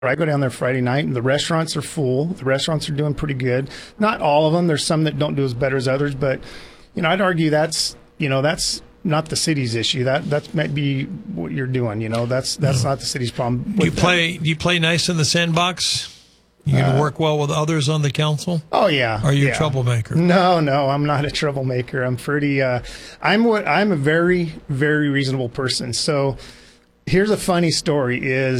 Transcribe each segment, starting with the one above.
I go down there Friday night, and the restaurants are full. The restaurants are doing pretty good. Not all of them. There's some that don't do as better as others, but I'd argue that's not the city's issue. That might be what you're doing. That's not the city's problem. Do you play nice in the sandbox? You going to work well with others on the council? Oh yeah. Are you a troublemaker? No, I'm not a troublemaker. I'm pretty. I'm a very, very reasonable person. So here's a funny story.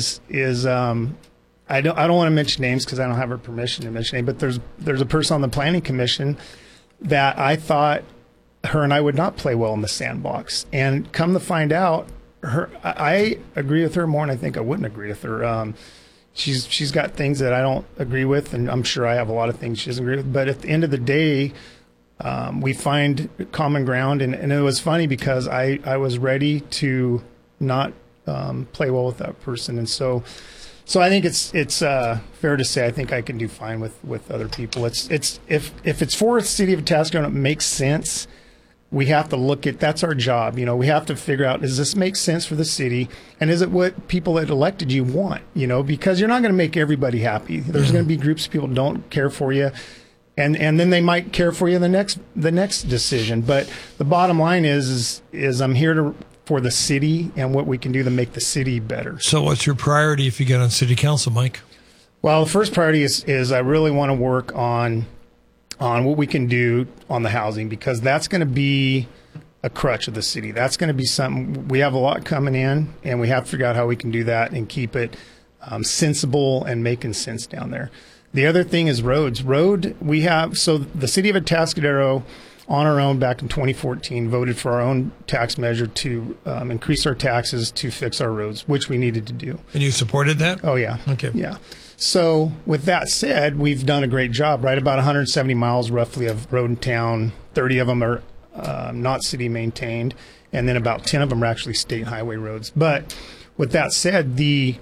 I don't want to mention names because I don't have her permission to mention names. But there's a person on the planning commission that I thought her and I would not play well in the sandbox, and come to find out, I agree with her more than I think I wouldn't agree with her. She's got things that I don't agree with, and I'm sure I have a lot of things she doesn't agree with. But at the end of the day, we find common ground, and it was funny because I was ready to not play well with that person, and so I think it's fair to say I think I can do fine with other people. If it's for the city of Atascadero and it makes sense, we have to look at, that's our job. We have to figure out, does this make sense for the city? And is it what people that elected you want? Because you're not going to make everybody happy. There's going to be groups of people who don't care for you. And then they might care for you the next decision. But the bottom line is I'm here for the city and what we can do to make the city better. So what's your priority if you get on city council, Mike? Well, the first priority is I really want to work on what we can do on the housing, because that's going to be a crutch of the city. That's going to be something, we have a lot coming in, and we have to figure out how we can do that and keep it sensible and making sense down there. The other thing is roads. So the city of Atascadero on our own back in 2014 voted for our own tax measure to increase our taxes to fix our roads, which we needed to do. And you supported that? Oh, yeah. Okay. Yeah. So with that said, we've done a great job, right? About 170 miles roughly of road in town. 30 of them are not city maintained, and then about 10 of them are actually state highway roads. But with that said, the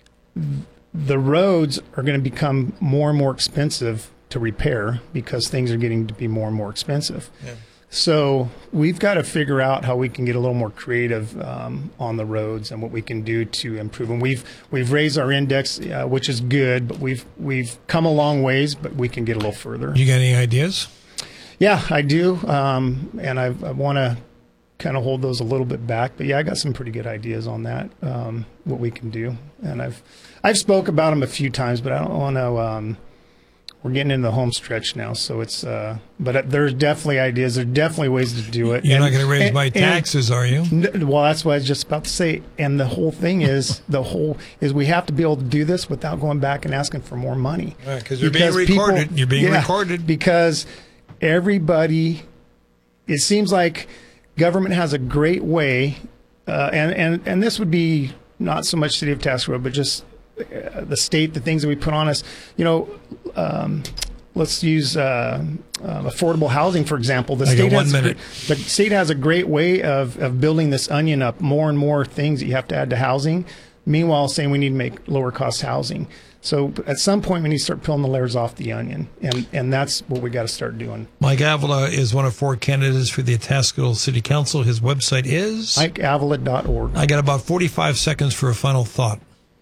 roads are going to become more and more expensive to repair because things are getting to be more and more expensive. Yeah. So we've got to figure out how we can get a little more creative on the roads and what we can do to improve. And we've raised our index, which is good, but we've come a long ways, but we can get a little further. You got any ideas? Yeah, I do, and I want to kind of hold those a little bit back. But yeah, I got some pretty good ideas on that, what we can do. And I've spoke about them a few times, but I don't want to. We're getting into the home stretch now, so it's. But there's definitely ideas. There's definitely ways to do it. You're not going to raise my taxes, are you? Well, that's what I was just about to say. And the whole thing is, we have to be able to do this without going back and asking for more money. Because you're being recorded. You're being recorded. Because everybody, it seems like government has a great way, and this would be not so much City of Atascadero, but just the state, the things that we put on us. Let's use affordable housing, for example. The state has a great way of building this onion up, more and more things that you have to add to housing. Meanwhile, saying we need to make lower cost housing. So at some point, we need to start peeling the layers off the onion, and that's what we got to start doing. Mike Avila is one of 4 candidates for the Atascadero City Council. His website is MikeAvila.org. I got about 45 seconds for a final thought.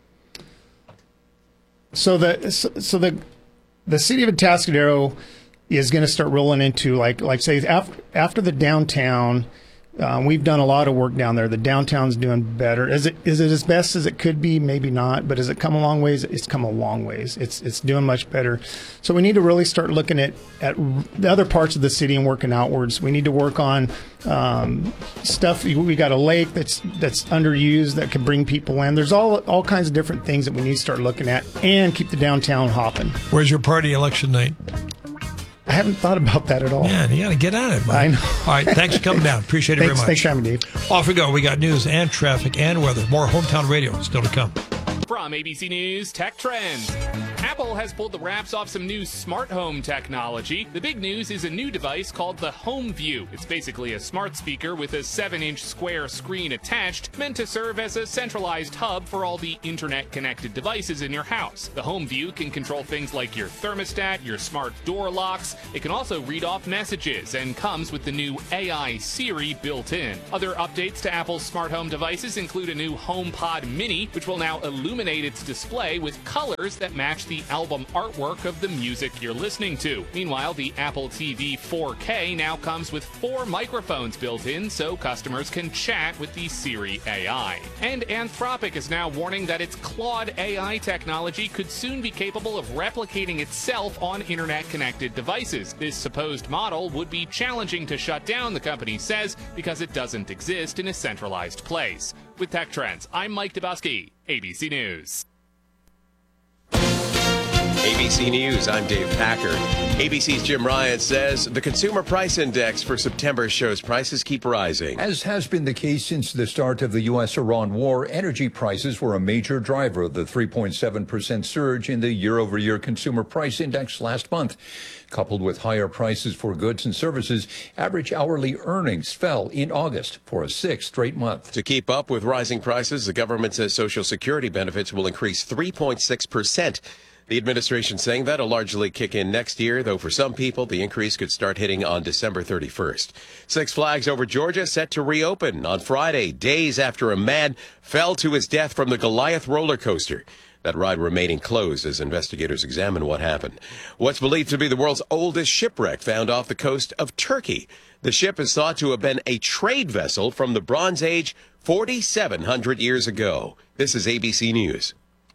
So the city of Atascadero is going to start rolling into like say after the downtown. We've done a lot of work down there. The downtown's doing better. Is it as best as it could be? Maybe not. But has it come a long ways? It's come a long ways. It's doing much better. So we need to really start looking at the other parts of the city and working outwards. We need to work on stuff. We got a lake that's underused that can bring people in. There's all kinds of different things that we need to start looking at and keep the downtown hopping. Where's your party election night? I haven't thought about that at all. Yeah, you got to get on it, Mike. I know. All right, thanks for coming down. Appreciate it very much. Thanks for having me, Dave. Off we go. We got news and traffic and weather. More Hometown Radio still to come. From ABC News Tech Trends. Apple has pulled the wraps off some new smart home technology. The big news is a new device called the Home View. It's basically a smart speaker with a 7-inch square screen attached, meant to serve as a centralized hub for all the internet-connected devices in your house. The Home View can control things like your thermostat, your smart door locks. It can also read off messages and comes with the new AI Siri built in. Other updates to Apple's smart home devices include a new HomePod Mini, which will now illuminate its display with colors that match the album artwork of the music you're listening to. Meanwhile, the Apple TV 4K now comes with 4 microphones built in so customers can chat with the Siri AI. And Anthropic is now warning that its Claude AI technology could soon be capable of replicating itself on internet-connected devices. This supposed model would be challenging to shut down, the company says, because it doesn't exist in a centralized place. With Tech Trends, I'm Mike Dubusky, ABC News. ABC News, I'm Dave Packard. ABC's Jim Ryan says the Consumer Price Index for September shows prices keep rising. As has been the case since the start of the U.S.-Iran war, energy prices were a major driver of the 3.7% surge in the year-over-year Consumer Price Index last month. Coupled with higher prices for goods and services, average hourly earnings fell in August for a 6th straight month. To keep up with rising prices, the government says Social Security benefits will increase 3.6%. The administration saying that'll largely kick in next year, though for some people, the increase could start hitting on December 31st. Six Flags over Georgia set to reopen on Friday, days after a man fell to his death from the Goliath roller coaster. That ride remaining closed as investigators examine what happened. What's believed to be the world's oldest shipwreck found off the coast of Turkey. The ship is thought to have been a trade vessel from the Bronze Age 4,700 years ago. This is ABC News.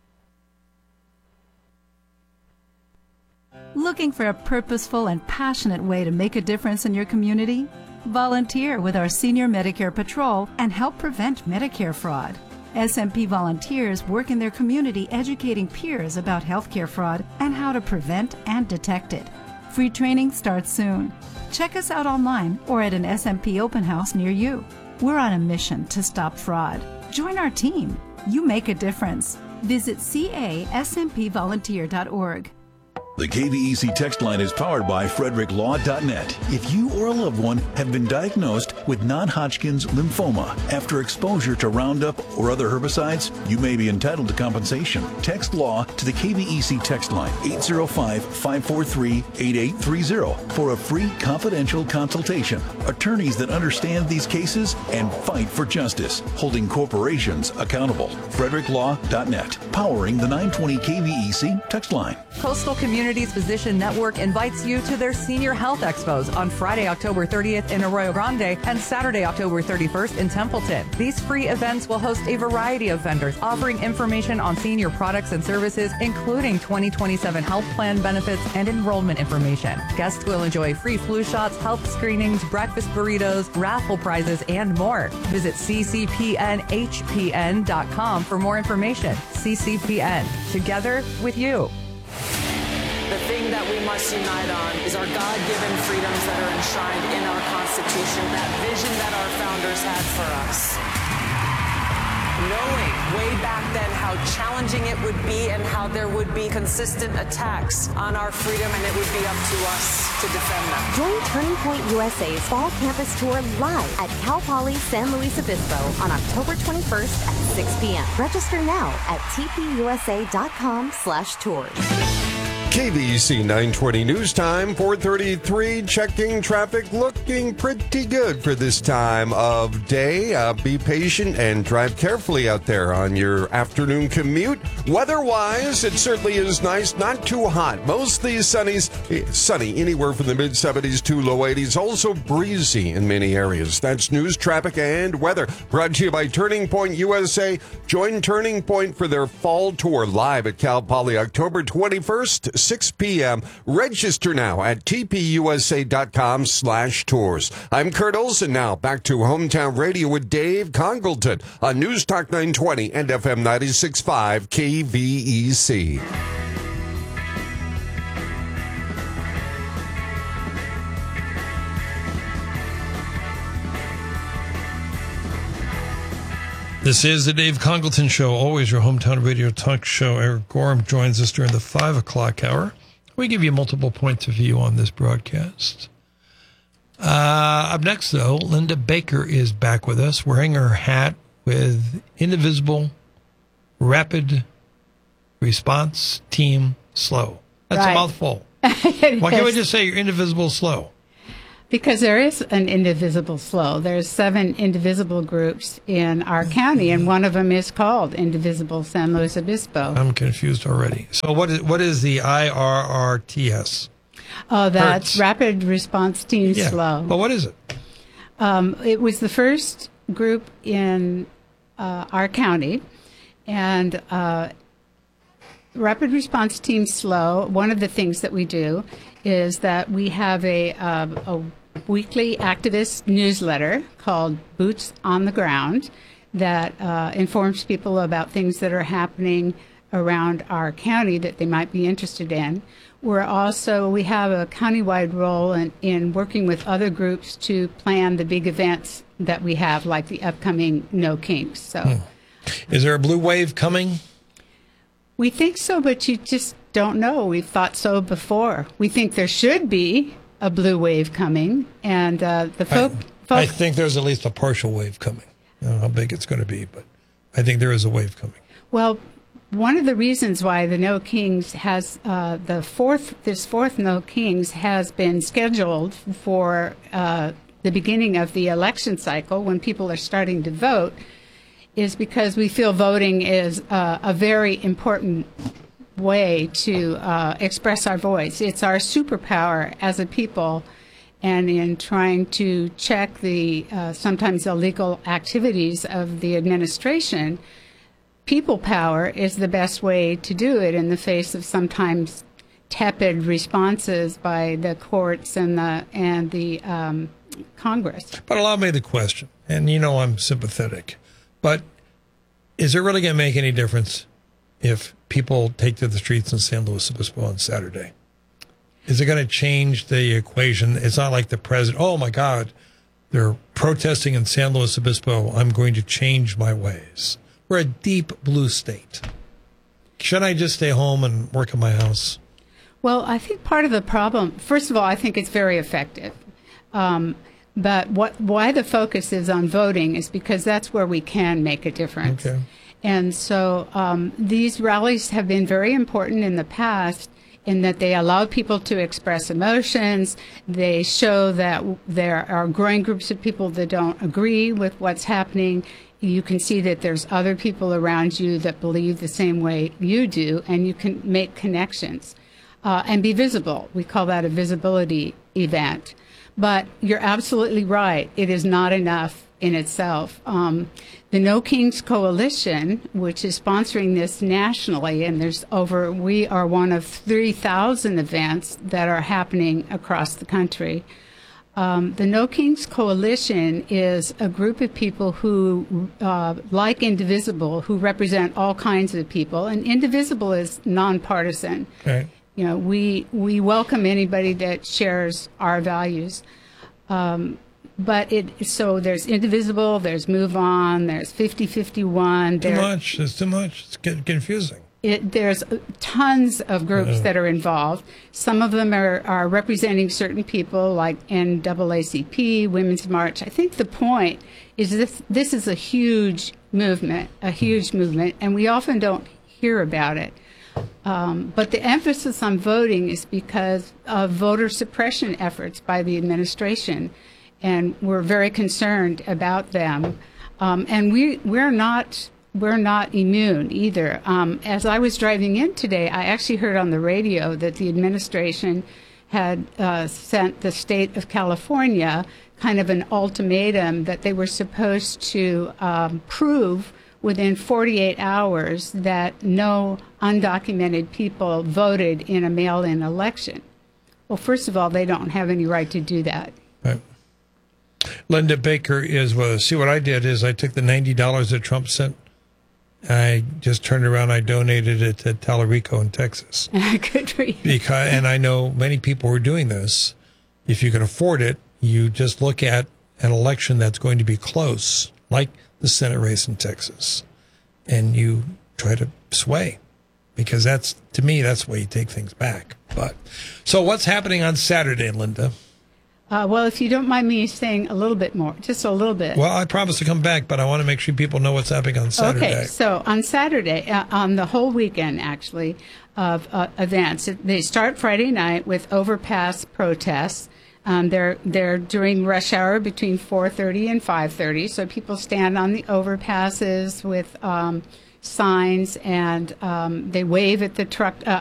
Looking for a purposeful and passionate way to make a difference in your community? Volunteer with our Senior Medicare Patrol and help prevent Medicare fraud. SMP volunteers work in their community educating peers about healthcare fraud and how to prevent and detect it. Free training starts soon. Check us out online or at an SMP open house near you. We're on a mission to stop fraud. Join our team. You make a difference. Visit casmpvolunteer.org. The KVEC text line is powered by FrederickLaw.net. If you or a loved one have been diagnosed with non-Hodgkin's lymphoma after exposure to Roundup or other herbicides, you may be entitled to compensation. Text LAW to the KVEC text line 805-543-8830 for a free confidential consultation. Attorneys that understand these cases and fight for justice, holding corporations accountable. FrederickLaw.net, powering the 920 KVEC text line. Coastal Communities Physician Network invites you to their Senior Health Expos on Friday, October 30th in Arroyo Grande and Saturday, October 31st in Templeton. These free events will host a variety of vendors offering information on senior products and services, including 2027 health plan benefits and enrollment information. Guests will enjoy free flu shots, health screenings, breakfast burritos, raffle prizes, and more. Visit ccpnhpn.com for more information. CCPN, together with you. The thing that we must unite on is our God-given freedoms that are enshrined in our Constitution, that vision that our founders had for us. Knowing way back then how challenging it would be and how there would be consistent attacks on our freedom, and it would be up to us to defend them. Join Turning Point USA's Fall Campus Tour live at Cal Poly San Luis Obispo on October 21st at 6 p.m. Register now at tpusa.com/tours. KVEC 920 News Time, 4:33, checking traffic, looking pretty good for this time of day. Be patient and drive carefully out there on your afternoon commute. Weather-wise, it certainly is nice, not too hot. Mostly sunny, anywhere from the mid-70s to low 80s. Also breezy in many areas. That's news, traffic, and weather. Brought to you by Turning Point USA. Join Turning Point for their fall tour live at Cal Poly October 21st. 6 p.m. Register now at tpusa.com/tours. I'm Kurt Olson now. Back to Hometown Radio with Dave Congleton on News Talk 920 and FM 96.5 KVEC. This is the Dave Congleton Show, always your hometown radio talk show. Eric Gorham joins us during the 5 o'clock hour. We give you multiple points of view on this broadcast. Up next, though, Linda Baker is back with us, wearing her hat with Indivisible Rapid Response Team SLO. That's a mouthful. Why can't we just say you're Indivisible SLO? Because there is an Indivisible SLO. There's 7 indivisible groups in our county, and one of them is called Indivisible San Luis Obispo. I'm confused already. So what is the IRRTS? Oh, that's Rapid Response Team Yeah. SLO. But what is it? It was the first group in our county, and Rapid Response Team SLO, one of the things that we do is that we have a weekly activist newsletter called Boots on the Ground that informs people about things that are happening around our county that they might be interested in. We have a countywide role in working with other groups to plan the big events that we have, like the upcoming No Kinks. So, Is there a blue wave coming? We think so, but you just don't know. We've thought so before. We think there should be a blue wave coming, and I think there's at least a partial wave coming. I don't know how big it's going to be, but I think there is a wave coming. Well, one of the reasons why the No Kings has this fourth No Kings has been scheduled for the beginning of the election cycle when people are starting to vote is because we feel voting is a very important way to express our voice. It's our superpower as a people, and in trying to check the sometimes illegal activities of the administration, people power is the best way to do it in the face of sometimes tepid responses by the courts and the Congress. But allow me the question, and I'm sympathetic, but is it really going to make any difference if people take to the streets in San Luis Obispo on Saturday? Is it going to change the equation? It's not like the president, oh my God, they're protesting in San Luis Obispo, I'm going to change my ways. We're a deep blue state. Should I just stay home and work in my house? Well, I think part of the problem, first of all, I think it's very effective. But why the focus is on voting is because that's where we can make a difference. Okay. And so these rallies have been very important in the past in that they allow people to express emotions. They show that there are growing groups of people that don't agree with what's happening. You can see that there's other people around you that believe the same way you do, and you can make connections and be visible. We call that a visibility event. But you're absolutely right. It is not enough in itself. The No Kings Coalition, which is sponsoring this nationally, and we are one of 3,000 events that are happening across the country. The No Kings Coalition is a group of people who, like Indivisible, who represent all kinds of people, and Indivisible is nonpartisan. Okay. We welcome anybody that shares our values. So there's Indivisible, there's Move On, there's 5051. Too much. It's too much. It's getting confusing. There's tons of groups that are involved. Some of them are representing certain people, like NAACP, Women's March. I think the point is this is a huge movement, and we often don't hear about it. But the emphasis on voting is because of voter suppression efforts by the administration, and we're very concerned about them. And we're not immune either. As I was driving in today, I actually heard on the radio that the administration had sent the state of California kind of an ultimatum that they were supposed to prove within 48 hours that no undocumented people voted in a mail-in election. Well, first of all, they don't have any right to do that. Right. Linda Baker is with us. See, what I did is I took the $90 that Trump sent. I just turned around. I donated it to Tallarico in Texas. Good for you. And I know many people are doing this. If you can afford it, you just look at an election that's going to be close, like the Senate race in Texas, and you try to sway, because that's, to me, that's the way you take things back. But so what's happening on Saturday, Linda? Well, if you don't mind me saying a little bit more, just a little bit. Well, I promise to come back, but I want to make sure people know what's happening on Saturday. Okay, so on Saturday, on the whole weekend, actually, of events, they start Friday night with overpass protests. They're during rush hour between 4:30 and 5:30, so people stand on the overpasses with signs, and they wave at the truck